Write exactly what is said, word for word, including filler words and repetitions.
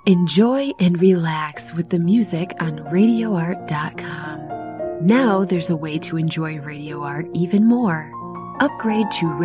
Enjoy and relax with the music on radio art dot com. Now there's a way to enjoy Radio Art even more. Upgrade to